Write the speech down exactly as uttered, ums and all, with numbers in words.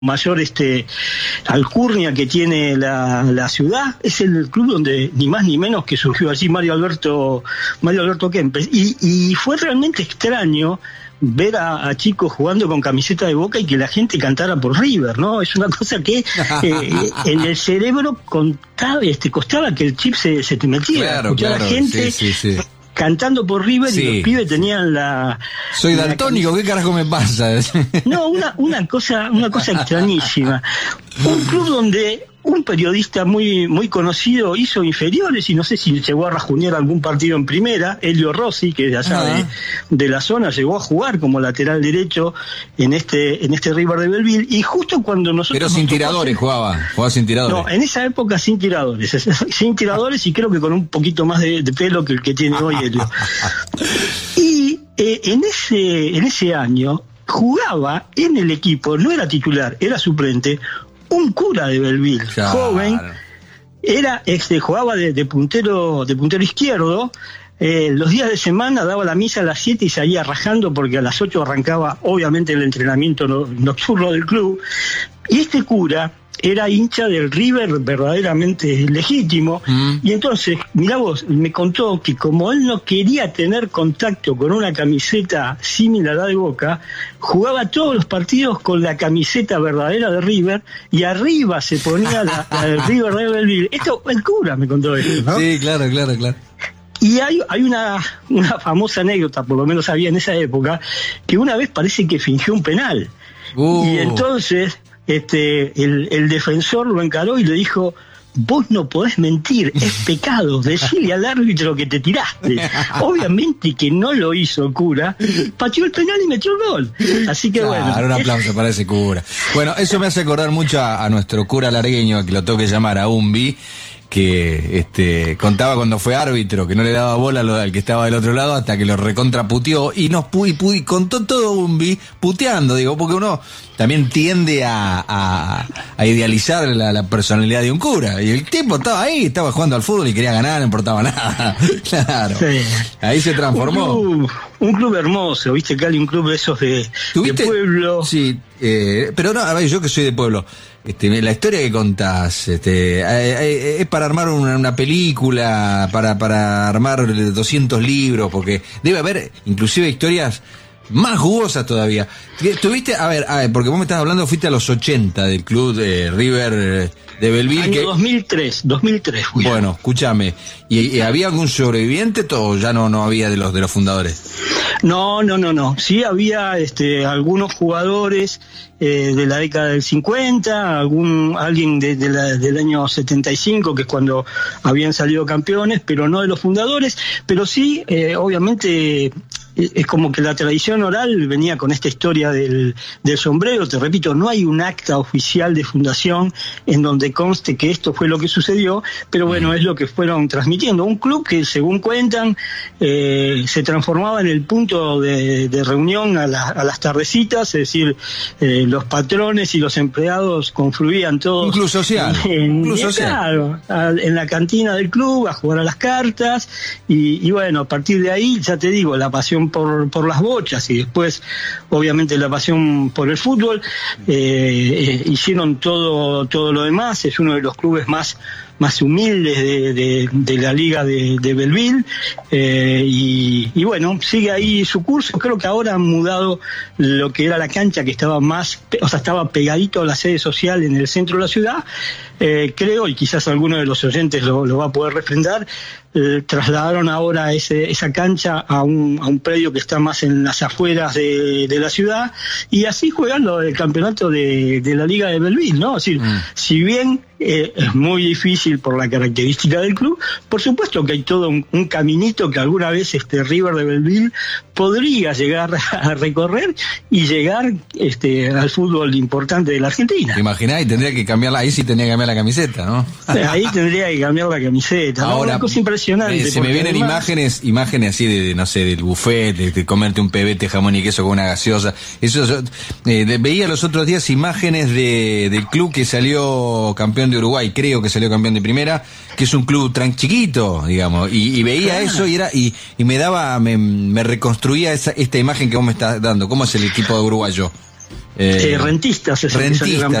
mayor este alcurnia que tiene la, la ciudad. Es el club donde ni más ni menos que surgió allí Mario Alberto Mario Alberto Kempes, y, y fue realmente extraño ver a, a chicos jugando con camiseta de Boca y que la gente cantara por River, ¿no? Es una cosa que eh, en el cerebro contaba, este, costaba que el chip se, se te metiera. Claro, escuchar claro, a gente sí, sí, sí. cantando por River, Sí. y los pibes tenían la... Soy la daltónico, ¿qué carajo me pasa? No, una, una cosa, una cosa extrañísima. Un club donde un periodista muy, muy conocido hizo inferiores, y no sé si llegó a rajunear algún partido en primera. Elio Rossi, que de allá de, de la zona, llegó a jugar como lateral derecho en este, en este River de Belleville, y justo cuando nosotros... Pero sin tiradores jugaba, jugaba sin tiradores. No, en esa época sin tiradores, sin tiradores, y creo que con un poquito más de, de pelo que el que tiene hoy Elio. Y eh, en ese, en ese año jugaba en el equipo, no era titular, era suplente, un cura de Belleville, Claro. joven, era este, jugaba de, de puntero, de puntero izquierdo. Eh, los días de semana daba la misa a las siete y salía rajando, porque a las ocho arrancaba obviamente el entrenamiento no, nocturno del club. Y este cura era hincha del River verdaderamente legítimo, mm. y entonces, mirá vos, me contó que como él no quería tener contacto con una camiseta similar a la de Boca, jugaba todos los partidos con la camiseta verdadera de River, y arriba se ponía la, la del River de Belleville. Esto, el cura me contó esto, ¿no? Sí, claro, claro, claro. Y hay, hay una, una famosa anécdota, por lo menos había en esa época, que una vez parece que fingió un penal. Uh. Y entonces este el, el defensor lo encaró y le dijo: vos no podés mentir, es pecado, decile al árbitro que te tiraste. Obviamente que no lo hizo el cura, pateó el penal y metió el gol. Así que claro, bueno. Un aplauso para ese cura. Bueno, eso me hace acordar mucho a, a nuestro cura largueño, que lo tengo que llamar, a Umbi, que este contaba cuando fue árbitro, que no le daba bola al que estaba del otro lado hasta que lo recontraputeó, y nos pu y, pu y contó todo Umbi puteando, digo, porque uno también tiende a, a, a idealizar la, la personalidad de un cura, y el tipo estaba ahí, estaba jugando al fútbol y quería ganar, no importaba nada. Claro. Sí. Ahí se transformó. Un club, un club hermoso, viste, Cali, un club de esos de, de pueblo. Sí, eh, pero no, a ver, yo que soy de pueblo, este, la historia que contás, este, eh, es para armar una, una película, para, para armar doscientos libros, porque debe haber inclusive historias más jugosas todavía. Tuviste, a ver, a ver, porque vos me estás hablando, fuiste a los ochenta del club de River de Belleville. Año que... dos mil tres, dos mil tres. Fui. Bueno, escúchame, ¿y, y había algún sobreviviente o ya no, no había de los de los fundadores? No, no, no, no. Sí había este, algunos jugadores eh, de la década del cincuenta, algún alguien de, de la, del año setenta y cinco, que es cuando habían salido campeones, pero no de los fundadores. Pero sí, eh, obviamente, es como que la tradición oral venía con esta historia del, del sombrero. Te repito, no hay un acta oficial de fundación en donde conste que esto fue lo que sucedió, pero bueno, es lo que fueron transmitiendo. Un club que, según cuentan, eh, se transformaba en el punto de, de reunión a, la, a las tardecitas, es decir, eh, los patrones y los empleados confluían todos. Un club social. En, un club en, social. Claro, a, en la cantina del club, a jugar a las cartas, y, y bueno, a partir de ahí, ya te digo, la pasión por, por las bochas, y después obviamente la pasión por el fútbol, eh, eh, hicieron todo todo lo demás. Es uno de los clubes más más humildes de, de, de la liga de, de Belleville, eh, y, y bueno, sigue ahí su curso. Creo que ahora han mudado lo que era la cancha, que estaba más, o sea, estaba pegadito a la sede social en el centro de la ciudad. Eh, creo, y quizás alguno de los oyentes lo, lo va a poder refrendar, eh, trasladaron ahora ese, esa cancha a un, a un predio que está más en las afueras de, de la ciudad, y así juegan lo del campeonato de, de la liga de Belleville, ¿no? Es decir, mm. si bien eh, es muy difícil por la característica del club, por supuesto que hay todo un, un caminito que alguna vez este River de Belleville podría llegar a recorrer y llegar este al fútbol importante de la Argentina. ¿Te imaginás? Y tendría que cambiarla, ahí sí tendría que cambiar la camiseta, ¿no? Ahí tendría que cambiar la camiseta. Ahora, ¿no? Una cosa impresionante. Eh, se me vienen además... imágenes, imágenes así de, de, no sé, del buffet, de, de comerte un pebete, jamón y queso con una gaseosa. Eso, eh, de, veía los otros días imágenes de, del club que salió campeón de Uruguay, creo que salió campeón de primera, que es un club tan chiquito, digamos, y, y veía ah. eso y era y, y me daba, me, me reconstruía esa, esta imagen que vos me estás dando. ¿Cómo es el equipo de uruguayo? Eh, eh, rentistas, es rentistas,